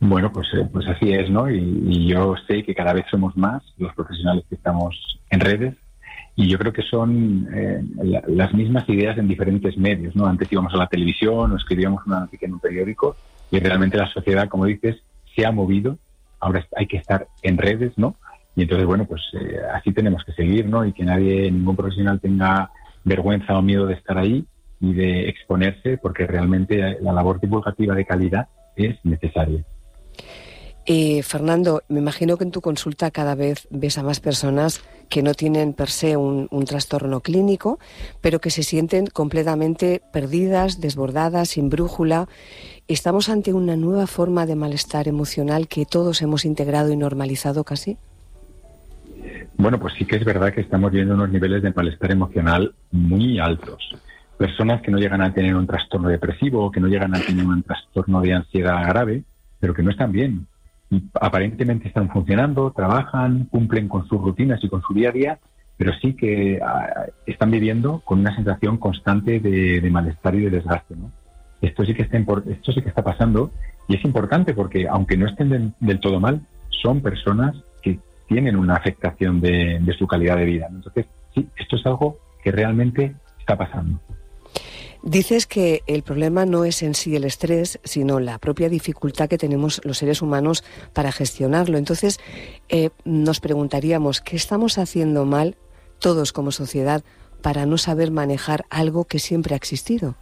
Bueno, pues así es, ¿no? Y yo sé que cada vez somos más los profesionales que estamos en redes, y yo creo que son las mismas ideas en diferentes medios, ¿no? Antes íbamos a la televisión o escribíamos una noticia en un periódico, y realmente la sociedad, como dices, se ha movido. Ahora hay que estar en redes, ¿no? Y entonces, bueno, pues así tenemos que seguir, ¿no? Y que ningún profesional tenga vergüenza o miedo de estar ahí y de exponerse, porque realmente la labor divulgativa de calidad es necesaria. Fernando, me imagino que en tu consulta cada vez ves a más personas que no tienen per se un trastorno clínico, pero que se sienten completamente perdidas, desbordadas, sin brújula. ¿Estamos ante una nueva forma de malestar emocional que todos hemos integrado y normalizado casi? Bueno, pues sí que es verdad que estamos viendo unos niveles de malestar emocional muy altos. Personas que no llegan a tener un trastorno depresivo, que no llegan a tener un trastorno de ansiedad grave, pero que no están bien. Y aparentemente están funcionando, trabajan, cumplen con sus rutinas y con su día a día, pero sí que están viviendo con una sensación constante de malestar y de desgaste, ¿no? Esto sí que está pasando, y es importante porque, aunque no estén del todo mal, son personas que tienen una afectación de su calidad de vida. Entonces, sí, esto es algo que realmente está pasando. Dices que el problema no es en sí el estrés, sino la propia dificultad que tenemos los seres humanos para gestionarlo. Entonces, nos preguntaríamos, ¿qué estamos haciendo mal todos como sociedad para no saber manejar algo que siempre ha existido?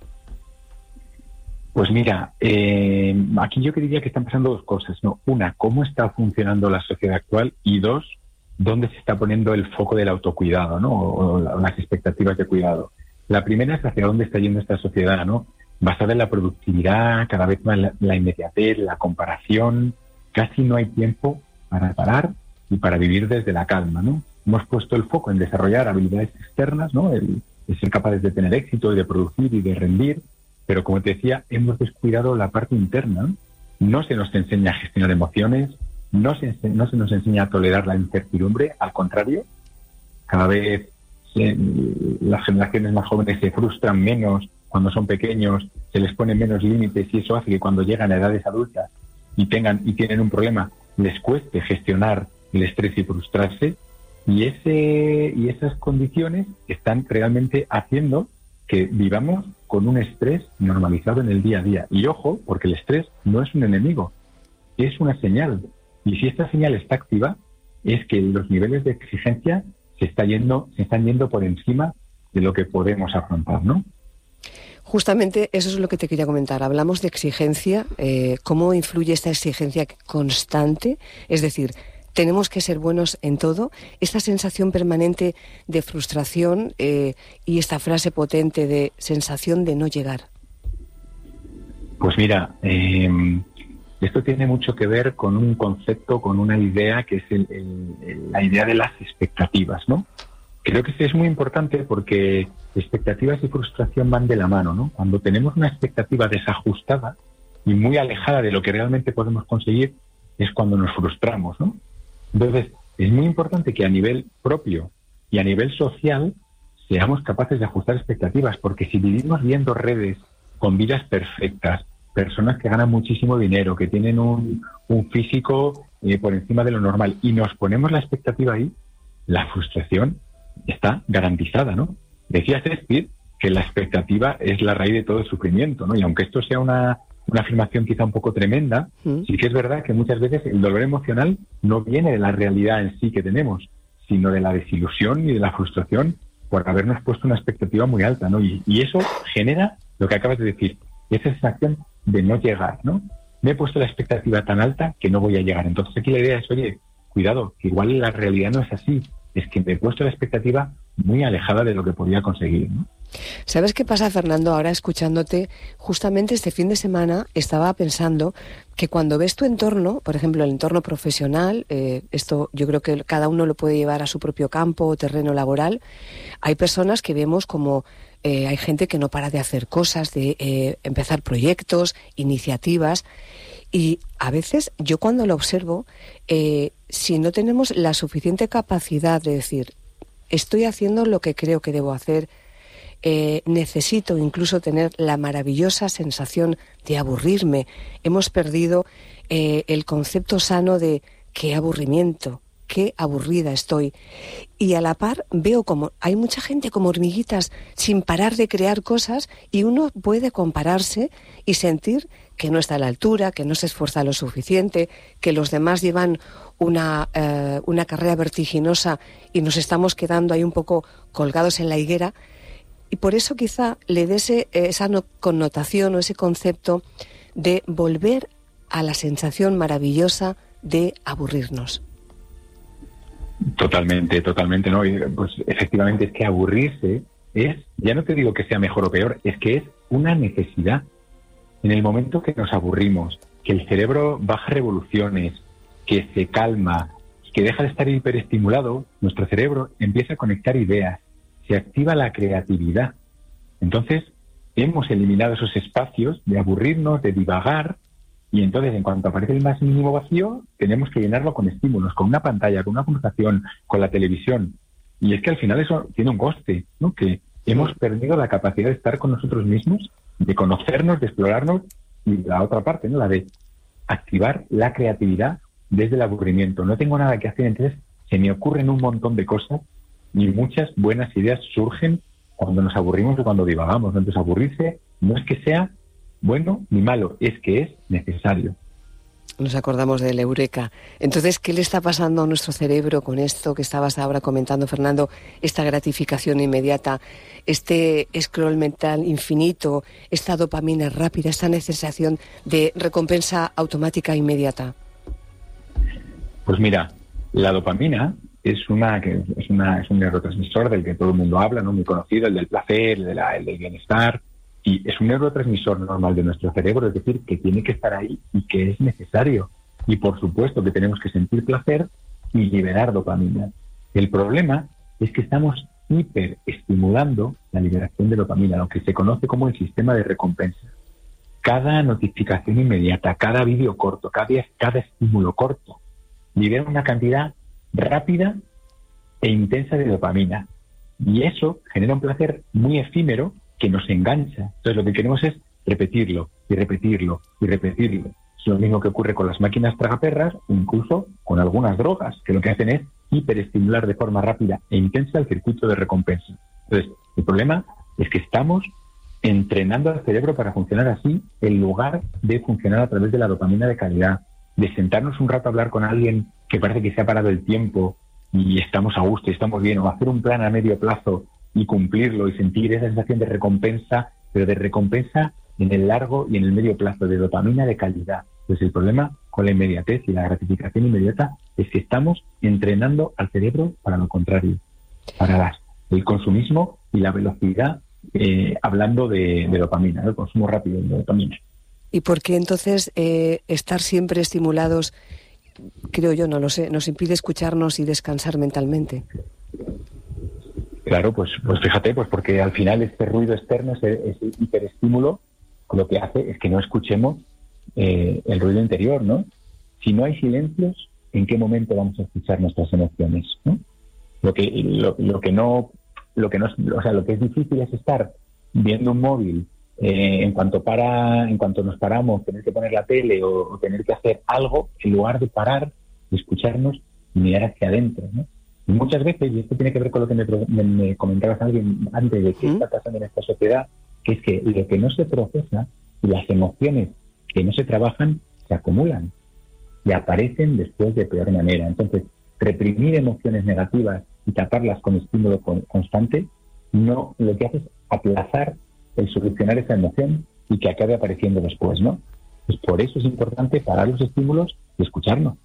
Pues mira, aquí yo diría que están pasando dos cosas, ¿no? Una, cómo está funcionando la sociedad actual, y dos, dónde se está poniendo el foco del autocuidado, ¿no? O las expectativas de cuidado. La primera es hacia dónde está yendo esta sociedad, ¿no? Basada en la productividad, cada vez más la inmediatez, la comparación. Casi no hay tiempo para parar y para vivir desde la calma, ¿no? Hemos puesto el foco en desarrollar habilidades externas, ¿no? El ser capaces de tener éxito y de producir y de rendir, pero como te decía, hemos descuidado la parte interna, ¿no? No se nos enseña a gestionar emociones, no se nos enseña a tolerar la incertidumbre, al contrario, cada vez las generaciones más jóvenes se frustran menos cuando son pequeños, se les ponen menos límites, y eso hace que cuando llegan a edades adultas y tienen un problema, les cueste gestionar el estrés y frustrarse, y esas condiciones están realmente haciendo que vivamos con un estrés normalizado en el día a día. Y ojo, porque el estrés no es un enemigo, es una señal, y si esta señal está activa, es que los niveles de exigencia se están yendo por encima de lo que podemos afrontar, ¿no? Justamente eso es lo que te quería comentar. Hablamos de exigencia, ¿cómo influye esta exigencia constante? Es decir, tenemos que ser buenos en todo. Esta sensación permanente de frustración y esta frase potente de sensación de no llegar. Pues mira, esto tiene mucho que ver con un concepto, con una idea que es la idea de las expectativas, ¿no? Creo que esto es muy importante porque expectativas y frustración van de la mano, ¿no? Cuando tenemos una expectativa desajustada y muy alejada de lo que realmente podemos conseguir, es cuando nos frustramos, ¿no? Entonces, es muy importante que a nivel propio y a nivel social seamos capaces de ajustar expectativas, porque si vivimos viendo redes con vidas perfectas, personas que ganan muchísimo dinero, que tienen un físico por encima de lo normal, y nos ponemos la expectativa ahí, la frustración está garantizada, ¿no? Decía Shakespeare que la expectativa es la raíz de todo el sufrimiento, ¿no? Y aunque esto sea una afirmación quizá un poco tremenda, sí que es verdad que muchas veces el dolor emocional no viene de la realidad en sí que tenemos, sino de la desilusión y de la frustración por habernos puesto una expectativa muy alta, ¿no? Y eso genera lo que acabas de decir, esa sensación de no llegar, ¿no? Me he puesto la expectativa tan alta que no voy a llegar. Entonces aquí la idea es, oye, cuidado, que igual la realidad no es así, es que me he puesto la expectativa muy alejada de lo que podía conseguir, ¿no? ¿Sabes qué pasa, Fernando? Ahora escuchándote, justamente este fin de semana estaba pensando que cuando ves tu entorno, por ejemplo, el entorno profesional, esto yo creo que cada uno lo puede llevar a su propio campo o terreno laboral, hay personas que vemos como hay gente que no para de hacer cosas, de empezar proyectos, iniciativas, y a veces yo cuando lo observo, si no tenemos la suficiente capacidad de decir, estoy haciendo lo que creo que debo hacer, necesito incluso tener la maravillosa sensación de aburrirme. Hemos perdido el concepto sano de qué aburrimiento, qué aburrida estoy. Y a la par veo como hay mucha gente como hormiguitas sin parar de crear cosas, y uno puede compararse y sentir que no está a la altura, que no se esfuerza lo suficiente, que los demás llevan una carrera vertiginosa y nos estamos quedando ahí un poco colgados en la higuera. Y por eso quizá le dé esa connotación o ese concepto de volver a la sensación maravillosa de aburrirnos. Totalmente, ¿no? Y pues efectivamente es que aburrirse es, ya no te digo que sea mejor o peor, es que es una necesidad. En el momento que nos aburrimos, que el cerebro baja revoluciones, que se calma, que deja de estar hiperestimulado, nuestro cerebro empieza a conectar ideas, se activa la creatividad. Entonces, hemos eliminado esos espacios de aburrirnos, de divagar, y entonces, en cuanto aparece el más mínimo vacío, tenemos que llenarlo con estímulos, con una pantalla, con una conversación, con la televisión. Y es que al final eso tiene un coste, ¿no? Que hemos perdido la capacidad de estar con nosotros mismos, de conocernos, de explorarnos, y la otra parte, ¿no? La de activar la creatividad desde el aburrimiento. No tengo nada que hacer, entonces se me ocurren un montón de cosas y muchas buenas ideas surgen cuando nos aburrimos o cuando divagamos, ¿no? Entonces, aburrirse no es que sea bueno ni malo, es que es necesario. Nos acordamos del Eureka. Entonces, ¿qué le está pasando a nuestro cerebro con esto que estabas ahora comentando, Fernando? Esta gratificación inmediata, este scroll mental infinito, esta dopamina rápida, esta sensación de recompensa automática inmediata. Pues mira, la dopamina es un neurotransmisor del que todo el mundo habla, ¿no? Muy conocido, el del placer, el del bienestar. Y es un neurotransmisor normal de nuestro cerebro, es decir, que tiene que estar ahí y que es necesario. Y por supuesto que tenemos que sentir placer y liberar dopamina. El problema es que estamos hiperestimulando la liberación de dopamina, lo que se conoce como el sistema de recompensa. Cada notificación inmediata, cada vídeo corto, cada estímulo corto, libera una cantidad rápida e intensa de dopamina. Y eso genera un placer muy efímero que nos engancha. Entonces lo que queremos es repetirlo y repetirlo y repetirlo. Es lo mismo que ocurre con las máquinas tragaperras o incluso con algunas drogas, que lo que hacen es hiperestimular de forma rápida e intensa el circuito de recompensa. Entonces, el problema es que estamos entrenando al cerebro para funcionar así, en lugar de funcionar a través de la dopamina de calidad, de sentarnos un rato a hablar con alguien que parece que se ha parado el tiempo y estamos a gusto y estamos bien, o hacer un plan a medio plazo y cumplirlo y sentir esa sensación de recompensa, pero de recompensa en el largo y en el medio plazo, de dopamina de calidad. Pues el problema con la inmediatez y la gratificación inmediata es que estamos entrenando al cerebro para lo contrario, para el consumismo y la velocidad, hablando de dopamina, ¿no? El consumo rápido de dopamina. ¿Y por qué entonces estar siempre estimulados, creo yo, no lo sé, nos impide escucharnos y descansar mentalmente? Claro, pues fíjate, pues porque al final este ruido externo, ese hiperestímulo, lo que hace es que no escuchemos el ruido interior, ¿no? Si no hay silencios, ¿en qué momento vamos a escuchar nuestras emociones, ¿no? Lo que es difícil es estar viendo un móvil, en cuanto nos paramos, tener que poner la tele o tener que hacer algo, en lugar de parar, de escucharnos y mirar hacia adentro, ¿no? Y muchas veces, y esto tiene que ver con lo que me comentabas alguien antes de qué está pasando en esta sociedad, que es que lo que no se procesa y las emociones que no se trabajan se acumulan y aparecen después de peor manera. Entonces, reprimir emociones negativas y taparlas con estímulo constante, no, lo que hace es aplazar el solucionar esa emoción y que acabe apareciendo después, ¿no? Pues por eso es importante parar los estímulos y escucharnos.